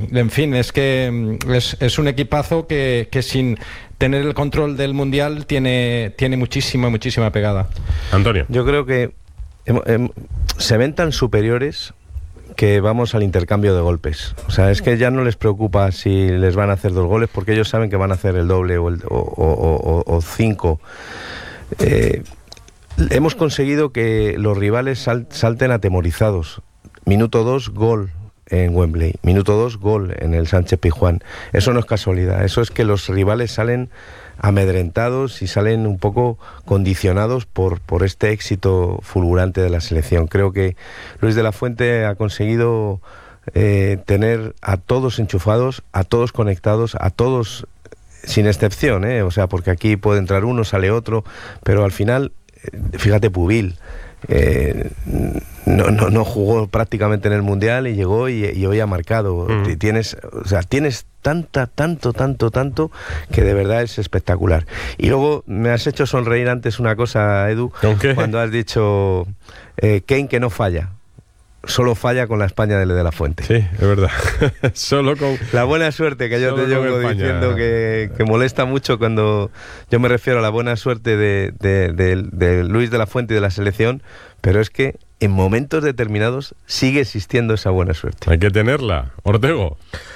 en fin, es que es un equipazo que sin tener el control del Mundial tiene muchísima pegada. Antonio. Yo creo que se ven tan superiores que vamos al intercambio de golpes. O sea, es que ya no les preocupa si les van a hacer 2 goles, porque ellos saben que van a hacer el doble o 5. Hemos conseguido que los rivales salten atemorizados. Minuto 2, gol en Wembley. Minuto 2, gol en el Sánchez-Pizjuán. Eso no es casualidad. Eso es que los rivales salen amedrentados y salen un poco condicionados por este éxito fulgurante de la selección. Creo que Luis de la Fuente ha conseguido tener a todos enchufados, a todos conectados, a todos sin excepción, o sea, porque aquí puede entrar uno, sale otro, pero al final, fíjate, Pubil no jugó prácticamente en el Mundial y llegó y hoy ha marcado. Tienes tanto que de verdad es espectacular. Y luego me has hecho sonreír antes una cosa, Edu, cuando has dicho Kane que no falla. Solo falla con la España de la Fuente. Sí, es verdad. Solo con la buena suerte, que yo te llevo diciendo que molesta mucho cuando yo me refiero a la buena suerte de Luis de la Fuente y de la selección, pero es que en momentos determinados sigue existiendo esa buena suerte. Hay que tenerla. Ortego.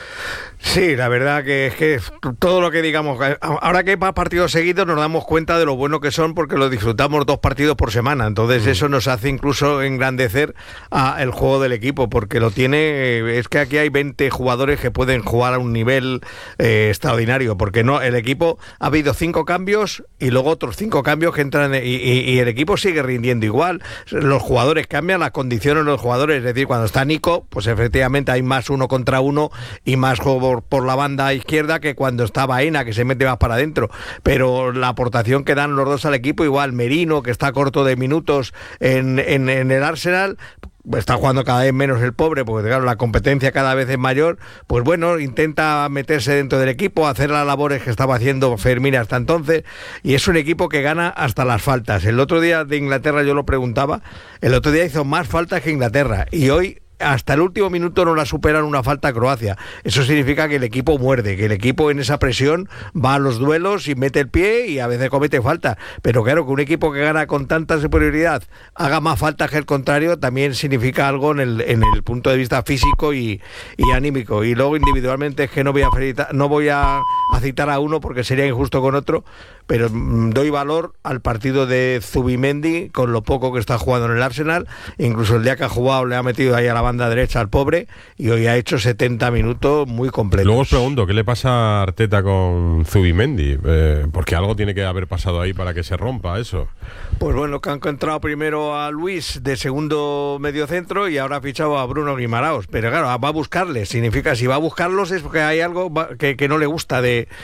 Sí, la verdad que es que todo lo que digamos, ahora que hay más partidos seguidos nos damos cuenta de lo bueno que son porque lo disfrutamos 2 partidos por semana, entonces eso nos hace incluso engrandecer el juego del equipo, porque lo tiene, es que aquí hay 20 jugadores que pueden jugar a un nivel extraordinario, porque no, el equipo ha habido 5 cambios y luego otros 5 cambios que entran y el equipo sigue rindiendo igual, los jugadores cambian, las condiciones de los jugadores, es decir, cuando está Nico, pues efectivamente hay más 1 contra 1 y más juego por la banda izquierda que cuando está Baena, que se mete más para adentro, pero la aportación que dan los dos al equipo, igual Merino, que está corto de minutos en el Arsenal, está jugando cada vez menos el pobre, porque claro, la competencia cada vez es mayor, pues bueno, intenta meterse dentro del equipo, hacer las labores que estaba haciendo Fermín hasta entonces, y es un equipo que gana hasta las faltas. El otro día de Inglaterra yo lo preguntaba, el otro día hizo más faltas que Inglaterra, y hoy hasta el último minuto no la superan una falta a Croacia. Eso significa que el equipo muerde, que el equipo en esa presión va a los duelos y mete el pie y a veces comete falta. Pero claro, que un equipo que gana con tanta superioridad haga más faltas que el contrario también significa algo en el punto de vista físico y anímico. Y luego individualmente es que no voy a citar a uno porque sería injusto con otro, pero doy valor al partido de Zubimendi con lo poco que está jugando en el Arsenal. Incluso el día que ha jugado le ha metido ahí a la banda derecha al pobre y hoy ha hecho 70 minutos muy completos. Luego os pregunto, ¿qué le pasa a Arteta con Zubimendi? Porque algo tiene que haber pasado ahí para que se rompa eso. Pues bueno, que han encontrado primero a Luis de segundo mediocentro y ahora ha fichado a Bruno Guimaraos, pero claro, va a buscarles, significa si va a buscarlos es porque hay algo que no le gusta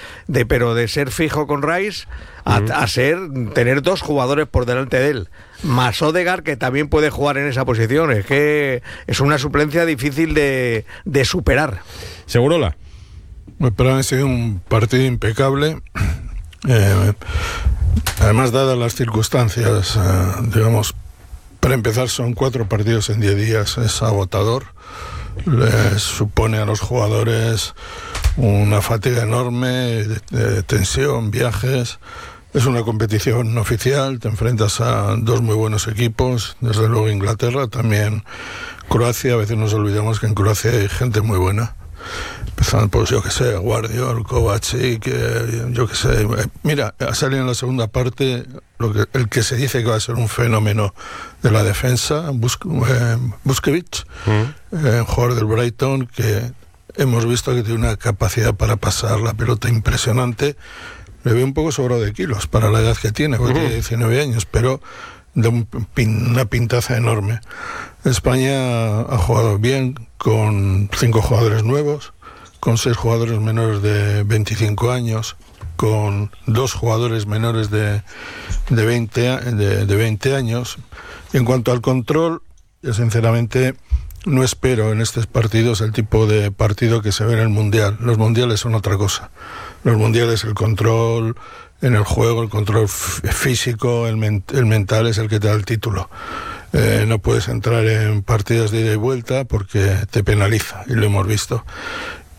pero de ser fijo con Rice a tener 2 jugadores por delante de él, más Odegaard, que también puede jugar en esa posición. Es que es una suplencia difícil de superar. Segurola. Para mí ha sido un partido impecable, además dadas las circunstancias, digamos, para empezar son 4 partidos en 10 días, es agotador, les supone a los jugadores una fatiga enorme, de tensión, viajes. Es una competición oficial, te enfrentas a 2 muy buenos equipos, desde luego Inglaterra, también Croacia. A veces nos olvidamos que en Croacia hay gente muy buena, empezando pues yo que sé, Guardiola, Kovacic, yo que sé. Mira, ha salido en la segunda parte el que se dice que va a ser un fenómeno de la defensa, Busquets, jugador del Brighton, que hemos visto que tiene una capacidad para pasar la pelota impresionante. Le veo un poco sobrado de kilos para la edad que tiene, porque tiene 19 años, pero de una pintaza enorme. España ha jugado bien con 5 jugadores nuevos, con 6 jugadores menores de 25 años, con 2 jugadores menores de 20 años. Y en cuanto al control, yo sinceramente no espero en estos partidos el tipo de partido que se ve en el Mundial. Los mundiales son otra cosa. Los mundiales, el control en el juego, el control físico, el mental es el que te da el título. No puedes entrar en partidas de ida y vuelta porque te penaliza, y lo hemos visto.